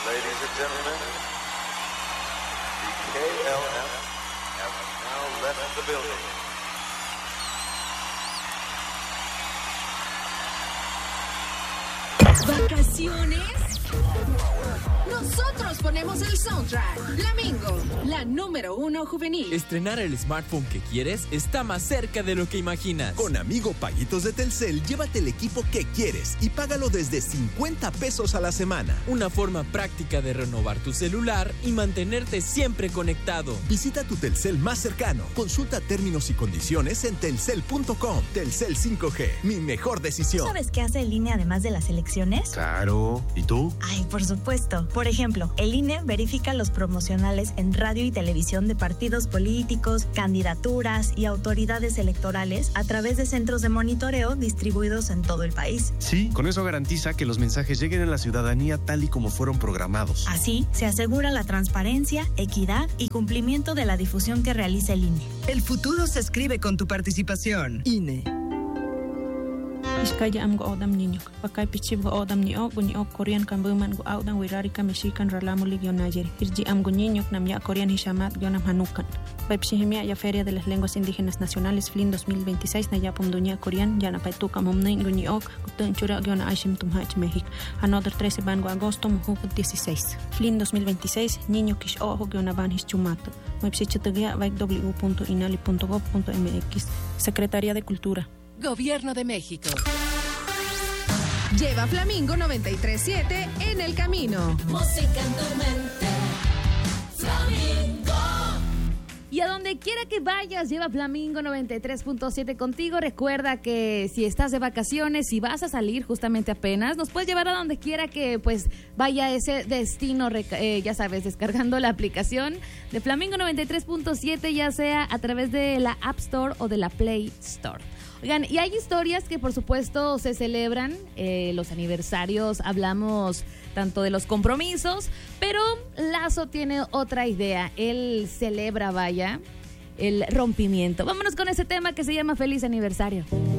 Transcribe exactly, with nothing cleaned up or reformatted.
Ladies and gentlemen, the K L M have now left the building. ¿Vacaciones? Nosotros ponemos el soundtrack. Flamingo, la número uno juvenil. Estrenar el smartphone que quieres está más cerca de lo que imaginas. Con Amigo Paguitos de Telcel, llévate el equipo que quieres y págalo desde cincuenta pesos a la semana. Una forma práctica de renovar tu celular y mantenerte siempre conectado. Visita tu Telcel más cercano. Consulta términos y condiciones en telcel punto com. Telcel cinco G, mi mejor decisión. ¿Sabes qué hace el I N E además de las elecciones? Claro. ¿Y tú? Ay, por supuesto. Por ejemplo, el I N E verifica los promocionales en radio y televisión de partidos políticos, candidaturas y autoridades electorales a través de centros de monitoreo distribuidos en todo el país. Sí, con eso garantiza que los mensajes lleguen a la ciudadanía tal y como fueron programados. Así, se asegura la transparencia, equidad y cumplimiento de la difusión que realiza el I N E. El futuro se escribe con tu participación. I N E. Iskaya am go odam ninyok. Pakai pichib go odam ni ok ni ok Korean kan buman go odam wirari ka Mexican ralamo ligio Nigeria. Irji am go ninyok nam ya Korean hishamat gionam hanukan. Paipshihimia ya Feria de las Lenguas Indígenas Nacionales F L I N dos mil veintiséis na ya pumdunia Korean ya na paituka mumnei go ni ok gutun chura giona aishim tumhach México. Another trece ban go agosto muhuk dieciséis. F L I N dos mil veintiséis niño kish ojo giona ban hischumato. Website vaik w punto inali punto gov punto m x. Secretaría de Cultura. Gobierno de México. Lleva Flamingo noventa y tres punto siete en el camino. Música en tu mente. Flamingo. Y a donde quiera que vayas, lleva Flamingo noventa y tres punto siete contigo. Recuerda que si estás de vacaciones, si vas a salir justamente apenas, nos puedes llevar a donde quiera que pues vaya ese destino, eh, ya sabes, descargando la aplicación de Flamingo noventa y tres punto siete, ya sea a través de la App Store o de la Play Store. Oigan, y hay historias que por supuesto se celebran, eh, los aniversarios, hablamos tanto de los compromisos, pero Lazo tiene otra idea, él celebra, vaya, el rompimiento. Vámonos con ese tema que se llama Feliz Aniversario.